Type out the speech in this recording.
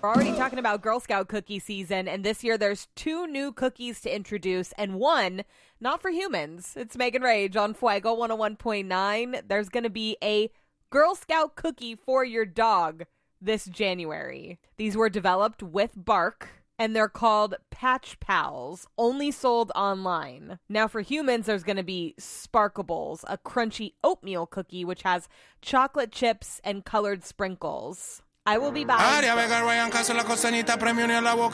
We're already talking about Girl Scout cookie season, and this year there's 2 new cookies to introduce, and one not for humans. It's Megan Rage on Fuego 101.9. There's going to be a Girl Scout cookie for your dog this January. These were developed with bark, and they're called Patch Pals, only sold online. Now for humans, there's going to be Sparkables, a crunchy oatmeal cookie which has chocolate chips and colored sprinkles. I will be buying